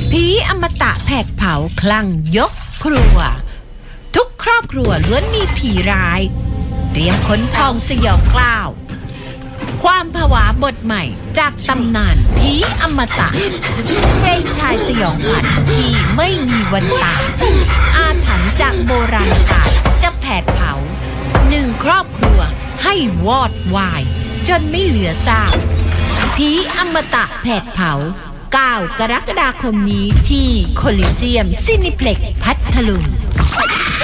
ผีอมตะแผดเผาคลั่งยกครัวทุกครอบครัวล้วนมีผีร้ายเตรียมขนพองสยองกล้าวความผวาบทใหม่จากตำนานผีอมตะเพลงชายสยองขวัญที่ไม่มีวันตายอาถรรพ์จากโบราณกาลจะแผดเผาหนึ่งครอบครัวให้วอดวายจนไม่เหลือซากผีอมตะแผดเผา9 กรกฎาคมนี้ที่โคลิเซียมซินิเพล็กซ์พัทลุง